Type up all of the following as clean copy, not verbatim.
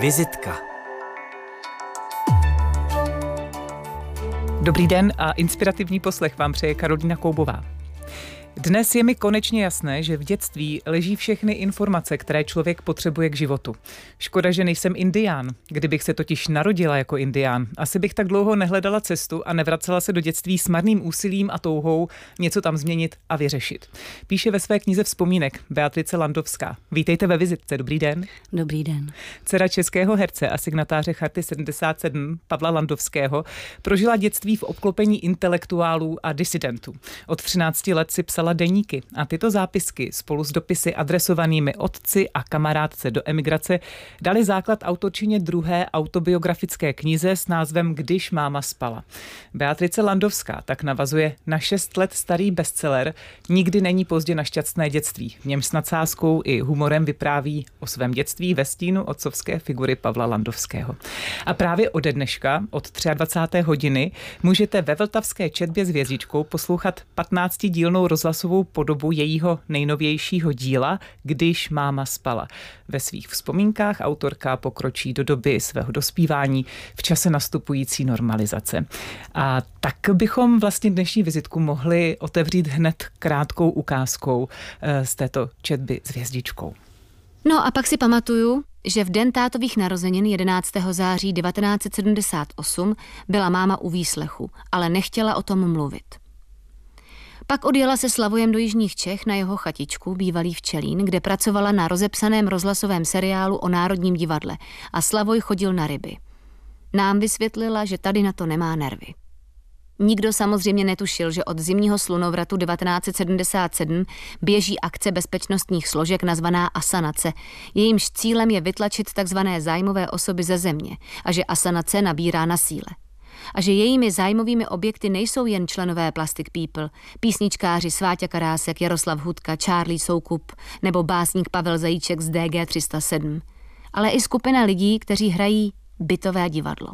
Vizitka. Dobrý den a inspirativní poslech vám přeje Karolína Koubová. Dnes je mi konečně jasné, že v dětství leží všechny informace, které člověk potřebuje k životu. Škoda, že nejsem indián. Kdybych se totiž narodila jako indián, asi bych tak dlouho nehledala cestu a nevracela se do dětství s marným úsilím a touhou něco tam změnit a vyřešit. Píše ve své knize vzpomínek Beatrice Landovská. Vítejte ve Vizitce, dobrý den. Dobrý den. Dcera českého herce a signatáře Charty 77 Pavla Landovského prožila dětství v obklopení intelektuálů a disidentů. Od 13 let si psala deníky a tyto zápisky spolu s dopisy adresovanými otci a kamarádce do emigrace dali základ autorčině druhé autobiografické knize s názvem Když máma spala. Beatrice Landovská tak navazuje na 6 let starý bestseller Nikdy není pozdě na šťastné dětství. V něm s nadsázkou i humorem vypráví o svém dětství ve stínu otcovské figury Pavla Landovského. A právě ode dneška, od 23. hodiny, můžete ve vltavské četbě s hvězdičkou poslouchat 15dílnou rozhlasovou podobu jejího nejnovějšího díla Když máma spala. Ve svých vzpomínkách autorka pokročí do doby svého dospívání v čase nastupující normalizace. A tak bychom vlastně dnešní vizitku mohli otevřít hned krátkou ukázkou z této četby s hvězdičkou. No a pak si pamatuju, že v den tátových narozenin 11. září 1978 byla máma u výslechu, ale nechtěla o tom mluvit. Pak odjela se Slavojem do jižních Čech na jeho chatičku, bývalý Včelín, kde pracovala na rozepsaném rozhlasovém seriálu o Národním divadle a Slavoj chodil na ryby. Nám vysvětlila, že tady na to nemá nervy. Nikdo samozřejmě netušil, že od zimního slunovratu 1977 běží akce bezpečnostních složek nazvaná asanace. Jejímž cílem je vytlačit takzvané zájmové osoby ze země a že asanace nabírá na síle. A že jejími zájmovými objekty nejsou jen členové Plastic People, písničkáři Sváťa Karásek, Jaroslav Hudka, Charlie Soukup nebo básník Pavel Zajíček z DG 307, ale i skupina lidí, kteří hrají bytové divadlo.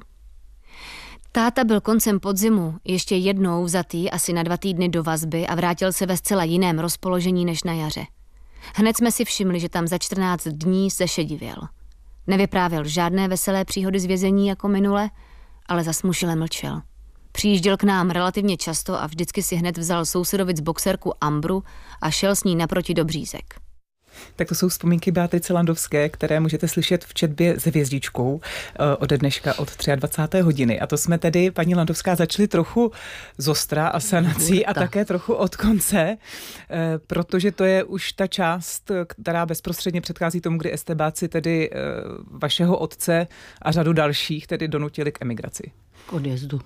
Táta byl koncem podzimu ještě jednou vzatý asi na 2 týdny do vazby a vrátil se ve zcela jiném rozpoložení než na jaře. Hned jsme si všimli, že tam za 14 dní zešedivěl. Nevyprávěl žádné veselé příhody z vězení jako minule, ale zasmušile mlčel. Přijížděl k nám relativně často a vždycky si hned vzal sousedovic boxerku Ambru a šel s ní naproti do Břízek. Tak to jsou vzpomínky Beatrice Landovské, které můžete slyšet v četbě s hvězdičkou ode dneška od 23. hodiny. A to jsme tedy, paní Landovská, začali trochu z ostra asanací a také trochu od konce, protože to je už ta část, která bezprostředně předchází tomu, kdy estébáci tedy vašeho otce a řadu dalších tedy donutili k emigraci. K odjezdu.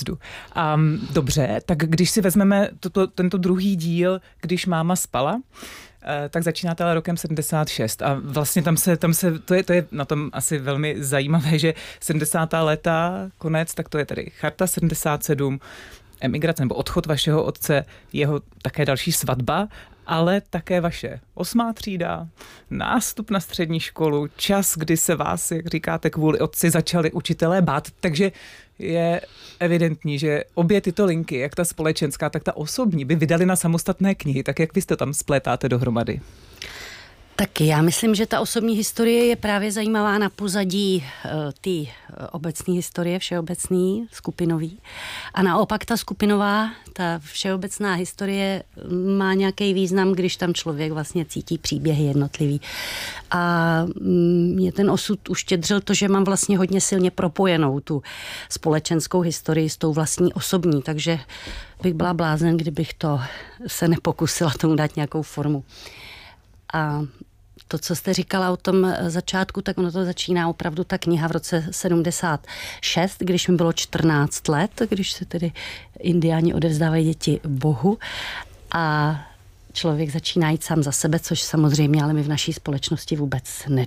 Dobře, tak když si vezmeme tento druhý díl, Když máma spala, tak začínáte ale rokem 76 a vlastně to je na tom asi velmi zajímavé, že 70. léta, konec, tak to je tedy Charta 77, emigrace nebo odchod vašeho otce, jeho také další svatba, ale také vaše 8. třída, nástup na střední školu, čas, kdy se vás, jak říkáte, kvůli otci začali učitelé bát, takže je evidentní, že obě tyto linky, jak ta společenská, tak ta osobní, by vydali na samostatné knihy, tak jak vy to tam splétáte dohromady? Tak já myslím, že ta osobní historie je právě zajímavá na pozadí té obecné historie, všeobecný, skupinový. A naopak ta skupinová, ta všeobecná historie má nějaký význam, když tam člověk vlastně cítí příběhy jednotlivý. A mě ten osud uštědřil to, že mám vlastně hodně silně propojenou tu společenskou historii s tou vlastní osobní, takže bych byla blázen, kdybych to se nepokusila tomu dát nějakou formu. A to, co jste říkala o tom začátku, tak ono to začíná opravdu ta kniha v roce 76, když mi bylo 14 let, když se tedy indiáni odevzdávají děti Bohu a člověk začíná jít sám za sebe, což samozřejmě ale my v naší společnosti vůbec